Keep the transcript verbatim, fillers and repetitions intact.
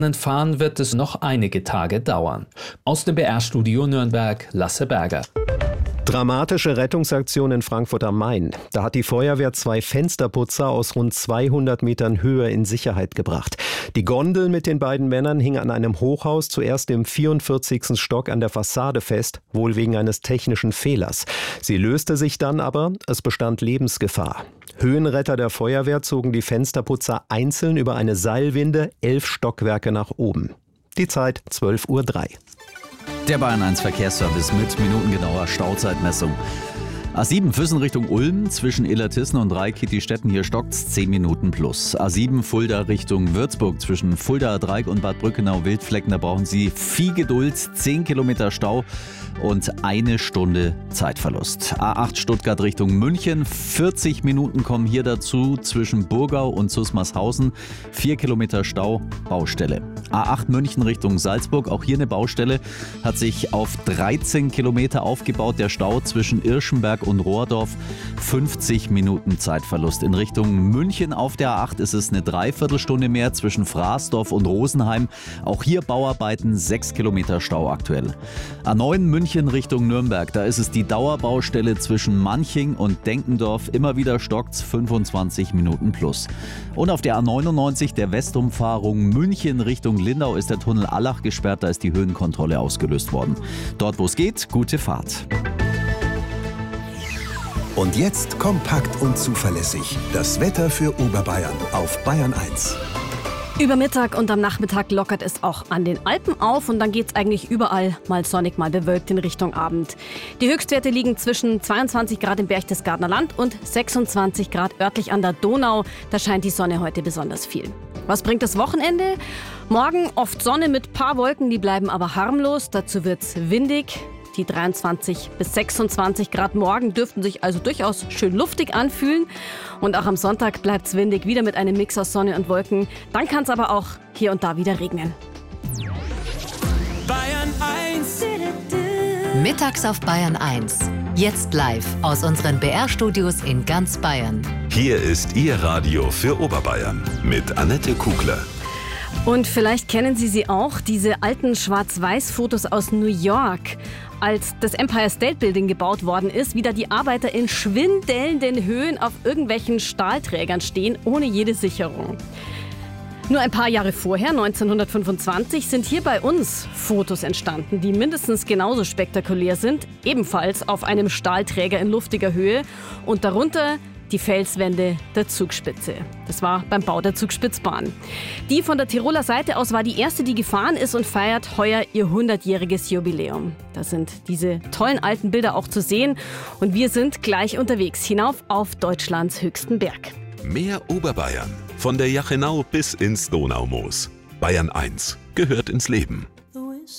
Fahren wird es noch einige Tage dauern. Aus dem B R-Studio Nürnberg, Lasse Berger. Dramatische Rettungsaktion in Frankfurt am Main. Da hat die Feuerwehr zwei Fensterputzer aus rund zweihundert Metern Höhe in Sicherheit gebracht. Die Gondel mit den beiden Männern hing an einem Hochhaus zuerst im vierundvierzigsten Stock an der Fassade fest, wohl wegen eines technischen Fehlers. Sie löste sich dann aber, es bestand Lebensgefahr. Höhenretter der Feuerwehr zogen die Fensterputzer einzeln über eine Seilwinde elf Stockwerke nach oben. Die Zeit zwölf Uhr drei. Der Bayern eins Verkehrsservice mit minutengenauer Stauzeitmessung. A sieben Füssen Richtung Ulm, zwischen Illertissen und Reikittistetten, hier stockt's zehn Minuten plus. A sieben Fulda Richtung Würzburg, zwischen Fulda Dreieck und Bad Brückenau-Wildflecken, da brauchen Sie viel Geduld, zehn Kilometer Stau und eine Stunde Zeitverlust. A acht Stuttgart Richtung München, vierzig Minuten kommen hier dazu, zwischen Burgau und Susmarshausen, vier Kilometer Stau, Baustelle. A acht München Richtung Salzburg, auch hier eine Baustelle, hat sich auf dreizehn Kilometer aufgebaut, der Stau zwischen Irschenberg und Rohrdorf, fünfzig Minuten Zeitverlust. In Richtung München auf der A acht ist es eine Dreiviertelstunde mehr, zwischen Fraßdorf und Rosenheim. Auch hier Bauarbeiten, sechs Kilometer Stau aktuell. A neun München Richtung Nürnberg, da ist es die Dauerbaustelle zwischen Manching und Denkendorf. Immer wieder stockt's, fünfundzwanzig Minuten plus. Und auf der A neunundneunzig, der Westumfahrung München Richtung Lindau, ist der Tunnel Allach gesperrt, da ist die Höhenkontrolle ausgelöst worden. Dort, wo es geht, gute Fahrt. Und jetzt kompakt und zuverlässig das Wetter für Oberbayern auf Bayern eins. Über Mittag und am Nachmittag lockert es auch an den Alpen auf und dann geht es eigentlich überall mal sonnig, mal bewölkt in Richtung Abend. Die Höchstwerte liegen zwischen zweiundzwanzig Grad im Berchtesgadener Land und sechsundzwanzig Grad örtlich an der Donau. Da scheint die Sonne heute besonders viel. Was bringt das Wochenende? Morgen oft Sonne mit paar Wolken, die bleiben aber harmlos. Dazu wird's windig. Die dreiundzwanzig bis sechsundzwanzig Grad morgen dürften sich also durchaus schön luftig anfühlen. Und auch am Sonntag bleibt es windig, wieder mit einem Mix aus Sonne und Wolken. Dann kann es aber auch hier und da wieder regnen. Bayern eins. Mittags auf Bayern eins. Jetzt live aus unseren B R-Studios in ganz Bayern. Hier ist Ihr Radio für Oberbayern mit Annette Kugler. Und vielleicht kennen Sie sie auch, diese alten Schwarz-Weiß-Fotos aus New York, als das Empire State Building gebaut worden ist, wie da die Arbeiter in schwindelnden Höhen auf irgendwelchen Stahlträgern stehen, ohne jede Sicherung. Nur ein paar Jahre vorher, neunzehnhundertfünfundzwanzig, sind hier bei uns Fotos entstanden, die mindestens genauso spektakulär sind, ebenfalls auf einem Stahlträger in luftiger Höhe und darunter die Felswände der Zugspitze. Das war beim Bau der Zugspitzbahn. Die von der Tiroler Seite aus war die erste, die gefahren ist und feiert heuer ihr hundertjähriges Jubiläum. Da sind diese tollen alten Bilder auch zu sehen und wir sind gleich unterwegs hinauf auf Deutschlands höchsten Berg. Mehr Oberbayern, von der Jachenau bis ins Donaumoos. Bayern eins gehört ins Leben.